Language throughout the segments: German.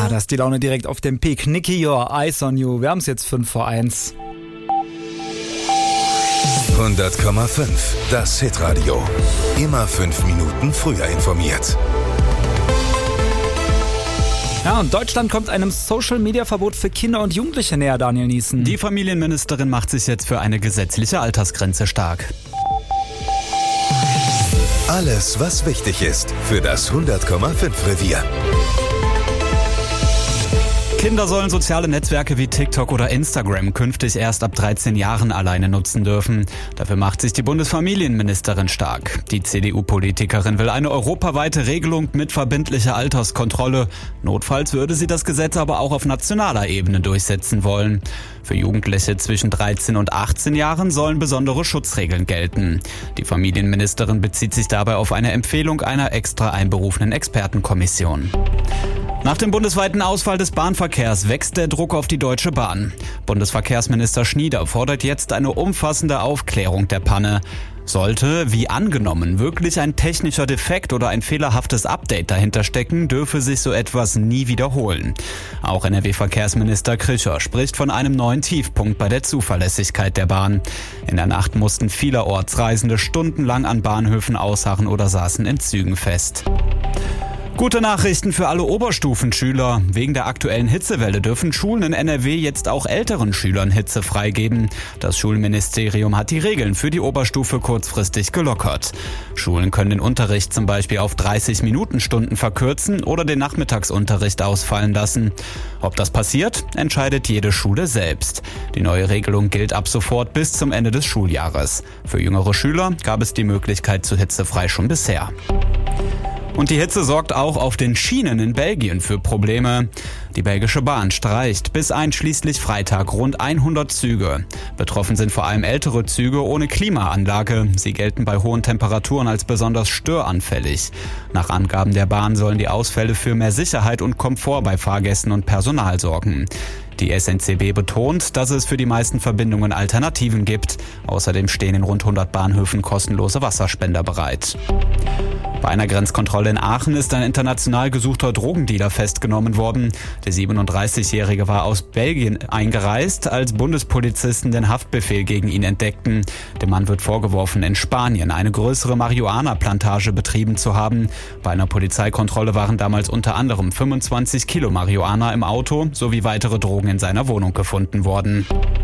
Da ist die Laune direkt auf dem Peak. Nicky, Your Eyes on You. Wir haben es jetzt 5:01. 100,5. Das Hitradio. Immer 5 Minuten früher informiert. Ja, und Deutschland kommt einem Social-Media-Verbot für Kinder und Jugendliche näher, Daniel Niesen. Die Familienministerin macht sich jetzt für eine gesetzliche Altersgrenze stark. Alles, was wichtig ist für das 100,5 Revier. Kinder sollen soziale Netzwerke wie TikTok oder Instagram künftig erst ab 13 Jahren alleine nutzen dürfen. Dafür macht sich die Bundesfamilienministerin stark. Die CDU-Politikerin will eine europaweite Regelung mit verbindlicher Alterskontrolle. Notfalls würde sie das Gesetz aber auch auf nationaler Ebene durchsetzen wollen. Für Jugendliche zwischen 13 und 18 Jahren sollen besondere Schutzregeln gelten. Die Familienministerin bezieht sich dabei auf eine Empfehlung einer extra einberufenen Expertenkommission. Nach dem bundesweiten Ausfall des Bahnverkehrs wächst der Druck auf die Deutsche Bahn. Bundesverkehrsminister Schnieder fordert jetzt eine umfassende Aufklärung der Panne. Sollte, wie angenommen, wirklich ein technischer Defekt oder ein fehlerhaftes Update dahinter stecken, dürfe sich so etwas nie wiederholen. Auch NRW-Verkehrsminister Krischer spricht von einem neuen Tiefpunkt bei der Zuverlässigkeit der Bahn. In der Nacht mussten vielerorts Reisende stundenlang an Bahnhöfen ausharren oder saßen in Zügen fest. Gute Nachrichten für alle Oberstufenschüler. Wegen der aktuellen Hitzewelle dürfen Schulen in NRW jetzt auch älteren Schülern Hitze freigeben. Das Schulministerium hat die Regeln für die Oberstufe kurzfristig gelockert. Schulen können den Unterricht zum Beispiel auf 30-Minuten-Stunden verkürzen oder den Nachmittagsunterricht ausfallen lassen. Ob das passiert, entscheidet jede Schule selbst. Die neue Regelung gilt ab sofort bis zum Ende des Schuljahres. Für jüngere Schüler gab es die Möglichkeit zu hitzefrei schon bisher. Und die Hitze sorgt auch auf den Schienen in Belgien für Probleme. Die belgische Bahn streicht bis einschließlich Freitag rund 100 Züge. Betroffen sind vor allem ältere Züge ohne Klimaanlage. Sie gelten bei hohen Temperaturen als besonders störanfällig. Nach Angaben der Bahn sollen die Ausfälle für mehr Sicherheit und Komfort bei Fahrgästen und Personal sorgen. Die SNCB betont, dass es für die meisten Verbindungen Alternativen gibt. Außerdem stehen in rund 100 Bahnhöfen kostenlose Wasserspender bereit. Bei einer Grenzkontrolle in Aachen ist ein international gesuchter Drogendealer festgenommen worden. Der 37-Jährige war aus Belgien eingereist, als Bundespolizisten den Haftbefehl gegen ihn entdeckten. Dem Mann wird vorgeworfen, in Spanien eine größere Marihuana-Plantage betrieben zu haben. Bei einer Polizeikontrolle waren damals unter anderem 25 Kilo Marihuana im Auto sowie weitere Drogen in seiner Wohnung gefunden worden.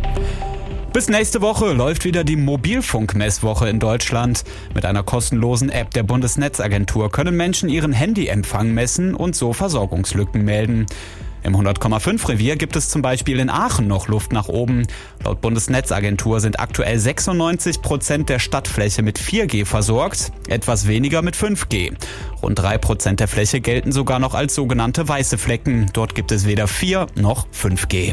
Bis nächste Woche läuft wieder die Mobilfunkmesswoche in Deutschland. Mit einer kostenlosen App der Bundesnetzagentur können Menschen ihren Handyempfang messen und so Versorgungslücken melden. Im 100,5 Revier gibt es zum Beispiel in Aachen noch Luft nach oben. Laut Bundesnetzagentur sind aktuell 96% der Stadtfläche mit 4G versorgt, etwas weniger mit 5G. Rund 3% der Fläche gelten sogar noch als sogenannte weiße Flecken. Dort gibt es weder 4 noch 5G.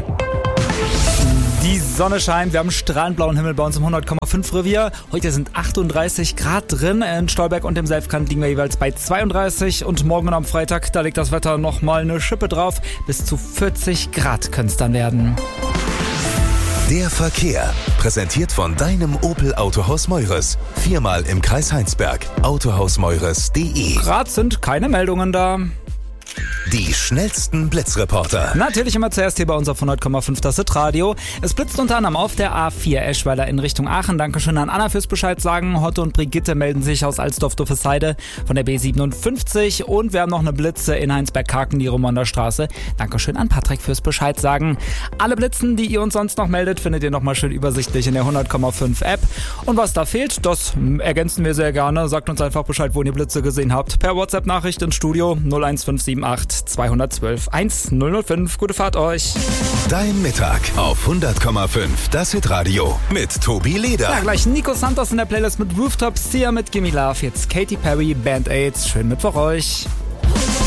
Die Sonne scheint, wir haben strahlendblauen Himmel bei uns im 100,5 Revier. Heute sind 38 Grad drin. In Stolberg und dem Selfkant liegen wir jeweils bei 32. Und morgen und am Freitag, da legt das Wetter nochmal eine Schippe drauf. Bis zu 40 Grad können es dann werden. Der Verkehr, präsentiert von deinem Opel Autohaus Meures. 4-mal im Kreis Heinsberg. Autohausmeures.de. Gerade sind keine Meldungen da. Die schnellsten Blitzreporter. Natürlich immer zuerst hier bei uns auf 100,5 das Hitradio. Es blitzt unter anderem auf der A4 Eschweiler in Richtung Aachen. Dankeschön an Anna fürs Bescheid sagen. Hotte und Brigitte melden sich aus Alsdorf-Duffesheide von der B57. Und wir haben noch eine Blitze in Heinsberg-Karken, die Romander Straße. Dankeschön an Patrick fürs Bescheid sagen. Alle Blitzen, die ihr uns sonst noch meldet, findet ihr nochmal schön übersichtlich in der 100,5 App. Und was da fehlt, das ergänzen wir sehr gerne. Sagt uns einfach Bescheid, wo ihr Blitze gesehen habt. Per WhatsApp-Nachricht ins Studio 01578 212 1005. Gute Fahrt euch. Dein Mittag auf 100,5 das Hitradio mit Tobi Leder. Ja, gleich Nico Santos in der Playlist mit Rooftops, Sia mit Gimme Love, jetzt Katy Perry, Band-Aids. Schönen Mittwoch euch.